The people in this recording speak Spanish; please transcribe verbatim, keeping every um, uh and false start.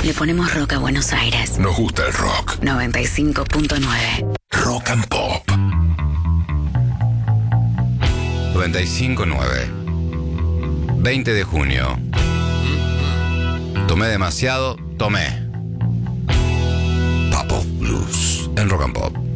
Le ponemos rock a Buenos Aires. Nos gusta el rock. noventa y cinco punto nueve. Rock and Pop. noventa y cinco punto nueve. veinte de junio. Tomé demasiado, tomé. Pop of Blues en Rock and Pop.